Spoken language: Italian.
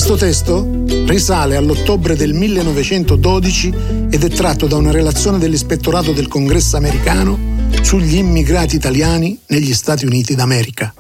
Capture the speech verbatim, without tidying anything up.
Questo testo risale all'ottobre del millenovecentododici ed è tratto da una relazione dell'Ispettorato del Congresso americano sugli immigrati italiani negli Stati Uniti d'America.